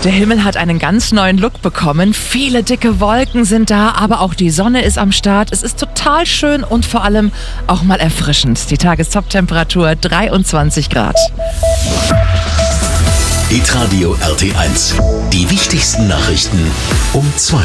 Der Himmel hat einen ganz neuen Look bekommen. Viele dicke Wolken sind da, aber auch die Sonne ist am Start. Es ist total schön und vor allem auch mal erfrischend. Die Tagestop-Temperatur 23 Grad. Hitradio RT1. Die wichtigsten Nachrichten um 2.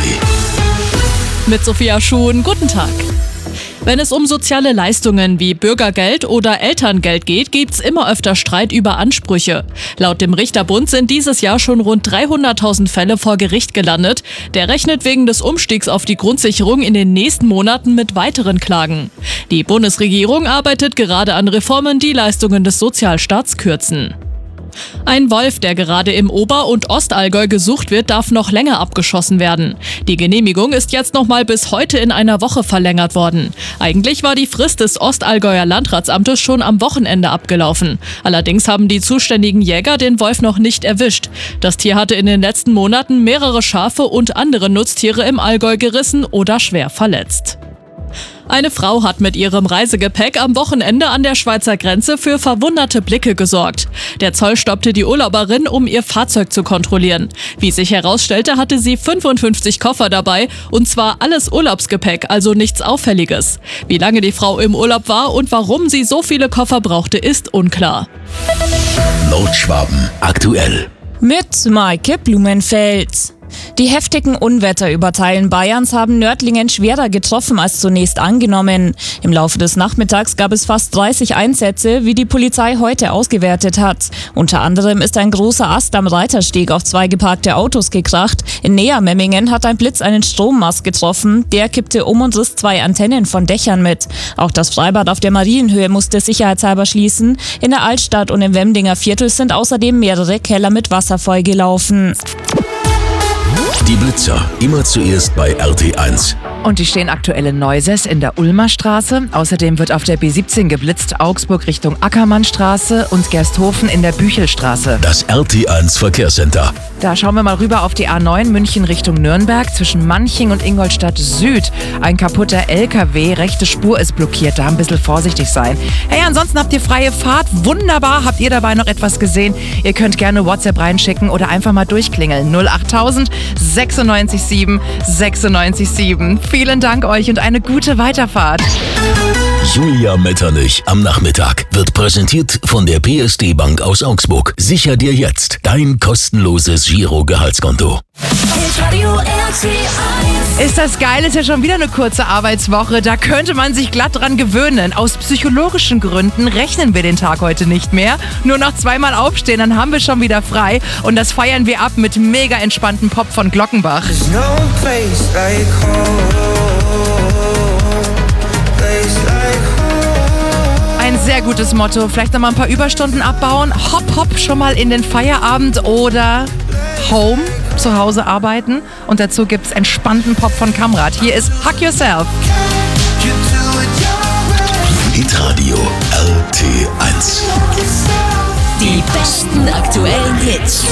Mit Sophia Schuhn, guten Tag. Wenn es um soziale Leistungen wie Bürgergeld oder Elterngeld geht, gibt's immer öfter Streit über Ansprüche. Laut dem Richterbund sind dieses Jahr schon rund 300.000 Fälle vor Gericht gelandet. Der rechnet wegen des Umstiegs auf die Grundsicherung in den nächsten Monaten mit weiteren Klagen. Die Bundesregierung arbeitet gerade an Reformen, die Leistungen des Sozialstaats kürzen. Ein Wolf, der gerade im Ober- und Ostallgäu gesucht wird, darf noch länger abgeschossen werden. Die Genehmigung ist jetzt nochmal bis heute in einer Woche verlängert worden. Eigentlich war die Frist des Ostallgäuer Landratsamtes schon am Wochenende abgelaufen. Allerdings haben die zuständigen Jäger den Wolf noch nicht erwischt. Das Tier hatte in den letzten Monaten mehrere Schafe und andere Nutztiere im Allgäu gerissen oder schwer verletzt. Eine Frau hat mit ihrem Reisegepäck am Wochenende an der Schweizer Grenze für verwunderte Blicke gesorgt. Der Zoll stoppte die Urlauberin, um ihr Fahrzeug zu kontrollieren. Wie sich herausstellte, hatte sie 55 Koffer dabei, und zwar alles Urlaubsgepäck, also nichts Auffälliges. Wie lange die Frau im Urlaub war und warum sie so viele Koffer brauchte, ist unklar. Nordschwaben aktuell. Mit Maike Blumenfeld. Die heftigen Unwetter über Teilen Bayerns haben Nördlingen schwerer getroffen als zunächst angenommen. Im Laufe des Nachmittags gab es fast 30 Einsätze, wie die Polizei heute ausgewertet hat. Unter anderem ist ein großer Ast am Reitersteg auf 2 geparkte Autos gekracht. In Neamemmingen hat ein Blitz einen Strommast getroffen. Der kippte um und riss 2 Antennen von Dächern mit. Auch das Freibad auf der Marienhöhe musste sicherheitshalber schließen. In der Altstadt und im Wemdinger Viertel sind außerdem mehrere Keller mit Wasser vollgelaufen. Die Blitzer, immer zuerst bei RT1. Und die stehen aktuell in Neuses in der Ulmer Straße. Außerdem wird auf der B17 geblitzt, Augsburg Richtung Ackermannstraße und Gersthofen in der Büchelstraße. Das RT1 Verkehrscenter. Da schauen wir mal rüber auf die A9 München Richtung Nürnberg zwischen Manching und Ingolstadt Süd. Ein kaputter LKW, rechte Spur ist blockiert, da ein bisschen vorsichtig sein. Hey, ansonsten habt ihr freie Fahrt, wunderbar. Habt ihr dabei noch etwas gesehen? Ihr könnt gerne WhatsApp reinschicken oder einfach mal durchklingeln. 08000 96 7 96 7. Vielen Dank euch und eine gute Weiterfahrt. Julia Metternich am Nachmittag wird präsentiert von der PSD Bank aus Augsburg. Sicher dir jetzt dein kostenloses Giro-Gehaltskonto. Ist das geil, ist ja schon wieder eine kurze Arbeitswoche. Da könnte man sich glatt dran gewöhnen. Aus psychologischen Gründen rechnen wir den Tag heute nicht mehr. Nur noch 2-mal aufstehen, dann haben wir schon wieder frei. Und das feiern wir ab mit mega entspannten Pop von Glockenbach. Ein sehr gutes Motto. Vielleicht noch mal ein paar Überstunden abbauen. Hopp, hopp, schon mal in den Feierabend oder home, zu Hause arbeiten. Und dazu gibt's entspannten Pop von Kamrat. Hier ist Hug Yourself. Hitradio RT1. Die besten aktuellen Hits.